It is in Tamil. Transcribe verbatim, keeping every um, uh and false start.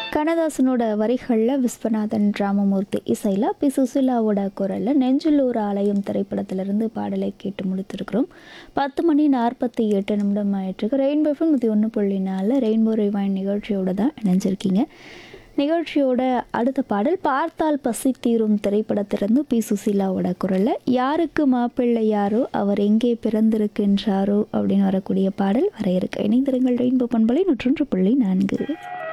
கண்ணதாசனோட வரிகளில் விஸ்வநாதன் ராமமூர்த்தி இசையில் பி சுசிலாவோட குரலில் நெஞ்சிலூர் ஆலயம் திரைப்படத்திலிருந்து பாடலை கேட்டு முடித்திருக்கிறோம். பத்து மணி நாற்பத்தி எட்டு நிமிடம் ஆயிட்டுருக்கு. ரெயின்போ எஃப்எம் நூற்றி ஒன்று புள்ளி நாலு ரெயின்போ ரிவைன் நிகழ்ச்சியோடு தான் இணைஞ்சிருக்கீங்க. நிகழ்ச்சியோட அடுத்த பாடல் பார்த்தால் பசி தீரும் திரைப்படத்திலிருந்து பி சுசிலாவோட குரலில் யாருக்கு மாப்பிள்ளை யாரோ அவர் எங்கே பிறந்திருக்கின்றாரோ அப்படின்னு வரக்கூடிய பாடல் வர இருக்கு. இணைந்திருங்கள் ரெயின்போ பண்பலை நூற்றொன்று புள்ளி நான்கு.